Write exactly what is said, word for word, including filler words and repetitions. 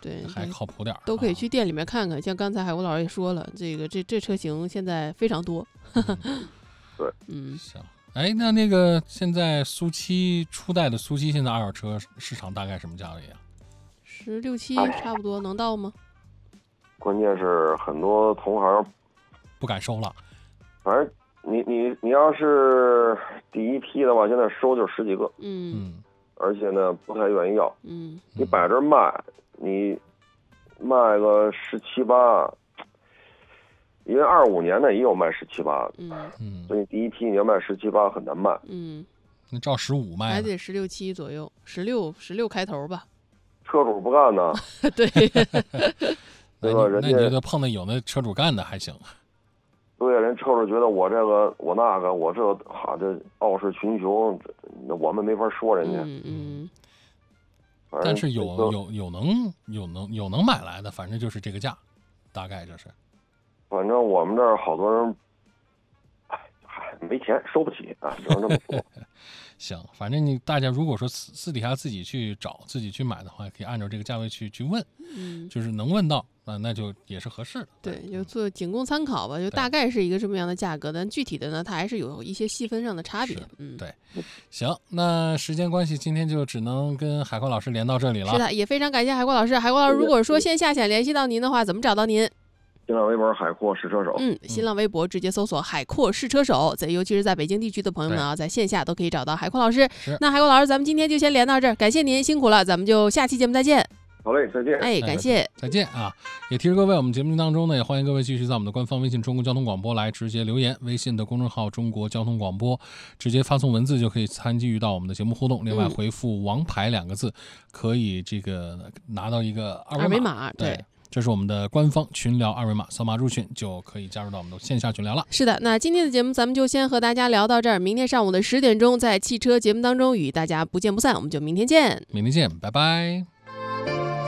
对， 还靠谱点儿， 都可以去店里面看看。像刚才海国老师也说了，这个这这车型现在非常多。 嗯、 对， 嗯，行。哎，那那个现在苏七初代的苏七，现在二手车市场大概什么价位啊？ 十六七差不多能到吗？ 关键是很多同行不敢收了。 反正你你你要是第一批的话，现在收就十几个， 嗯， 而且呢不太愿意要， 嗯， 你摆这卖，你卖个十七八，因为二五年的也有卖十七八的， 嗯， 所以第一批你要卖十七八很难卖， 嗯， 那照十五卖， 还得十六七左右，十六十六开头吧。 车主不干呢， 对， 对吧？人家那你就碰到有那车主干的还行。 对，人车主觉得我这个我那个我这哈这傲视群雄，那我们没法说人家。 嗯嗯。 但是有有有能有能有能买来的，反正就是这个价，大概就是。 反正我们这儿好多人，哎，嗨，没钱收不起啊，只能这么说。 行，反正你大家如果说私私底下自己去找、自己去买的话，可以按照这个价位去去问， 嗯， 就是能问到，那那就也是合适的。 对，就做仅供参考吧，就大概是一个这么样的价格，但具体的呢，它还是有一些细分上的差别。嗯， 对，行，那时间关系，今天就只能跟海阔老师连到这里了。 是的，也非常感谢海阔老师。海阔老师，如果说线下想联系到您的话，怎么找到您？ 新浪微博海阔试车手， 嗯，新浪微博直接搜索海阔试车手，在尤其是在北京地区的朋友们啊，在线下都可以找到海阔老师。那海阔老师，咱们今天就先连到这儿，感谢您，辛苦了，咱们就下期节目再见。 好嘞，再见。 哎，感谢， 再见啊！也提示各位，我们节目当中呢，也欢迎各位继续在我们的官方微信中国交通广播来直接留言，微信的公众号中国交通广播，直接发送文字就可以参与到我们的节目互动。另外回复王牌两个字，可以这个拿到一个二维码。 二维码， 对。这是我们的官方群聊二维码，扫码入群就可以加入到我们的线下群聊了。 是的，那今天的节目咱们就先和大家聊到这儿，明天上午的十点钟在汽车节目当中与大家不见不散，我们就明天见。 明天见，拜拜。